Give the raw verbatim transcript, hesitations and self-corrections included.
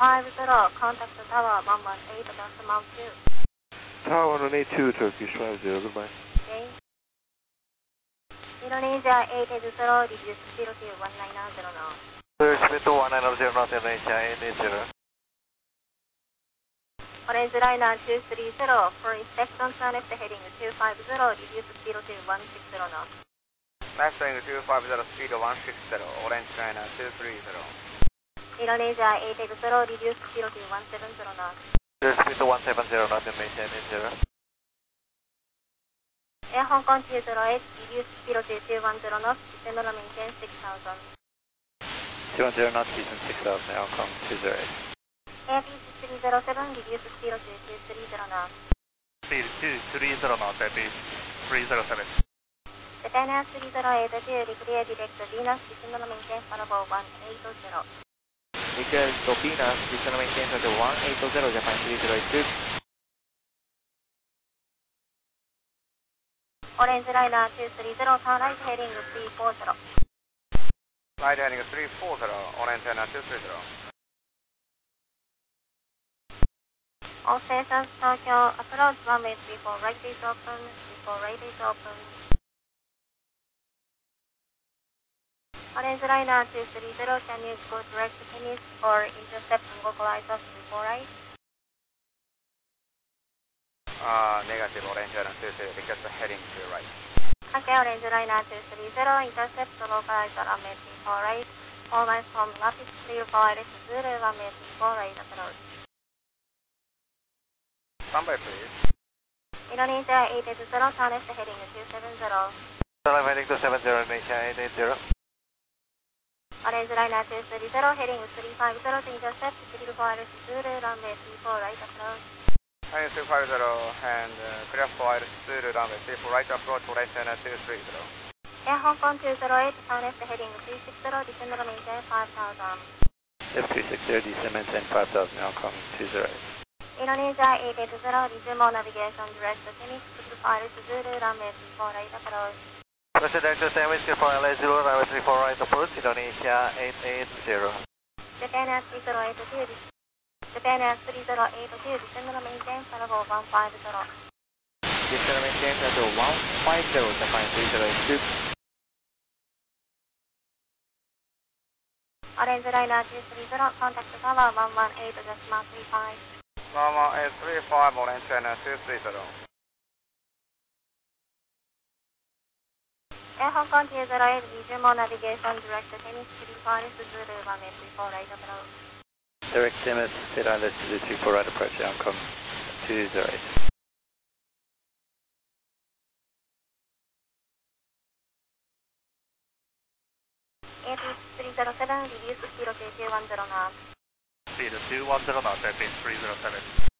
five zero, contact tower one one eight, just mount two. Tower one one eight two, Turkish five zero, goodbye. Okay. Indonesia eight eight zero, reduce zero to one nine zero now. Clear Smith to one nine zero, not Indonesia eight eight zero. Orange liner two three zero, for inspection turn left heading two five zero, reduce zero to one six zero now. Left heading two five zero, speed one six zero, orange liner two three zero. Indonesia eight eight zero, reduce zero to one seven zero now. Clear Smith to one seven zero, not Indonesia eight eight zero. Air Hong Kong two zero eight, reduce zero to two one zero knots, descend on maintain six thousand. two one zero knots, descend six thousand, Air Hong Kong two zero eight. Air Peace three zero seven, reduce zero to two three zero knots. Speed two three zero knots, Air Peace three zero seven. Japan Air three zero eight two, declare direct Venus, descend on maintain Parabo one eight zero. Declare Venus, descend on maintain at one eight zero, Japan three zero eight two. Orange liner two three zero, turn right heading three four zero. Right heading three four zero, orange liner two three zero. All stations, Tokyo, approach runway three four, right is open, three four, right is open. Orange liner two three zero, can you go direct to Tennis or intercept and localizer three four right? Uh, negative, orange liner two three zero, because the heading to the right. Okay, orange liner two three zero, intercept and localizer runway three four right. Four miles from Rapid Clear for Zulu, runway three four right approach. Standby, please. Indonesia eight eight zero, turn left heading two seven zero. Turn left heading two seven zero, Indonesia eight eight zero. Orange liner two three zero, heading three five zero to intercept Clear for Zulu, runway three four right approach. Heading three five zero and uh, clear for Zulu, runway three four right approach, right liner two three zero. Air Hong Kong two zero eight, turn left heading three six zero, descend on maintain five thousand. F three six zero, descend maintain five thousand, Air Hong Kong two zero eight. Indonesia eight eight zero, resume all navigation direct to Tennis, Clear for Zulu, runway three four right approach. President to San Whiskey for L A Zulu, runway three four right approach, Indonesia eight eight zero. Japan Air three zero eight two, Japan Air three zero eight two, descend on maintain Parabo one five zero. Descend maintain at one five zero, Japan three zero eight two. Orange liner two three zero, contact tower one one eight, just mark three five. Normal eight three five, orange liner two three zero. Air Hong Kong two zero eight, resume all navigation direct to Tennis, Clear for Zulu, runway three four right approach. Direct Timmins, State Island to three four right approach, Air Hong Kong two zero eight. Air Peace three zero seven, reduce zero to two one zero knots. Speed two one zero knots, Air Peace three zero seven.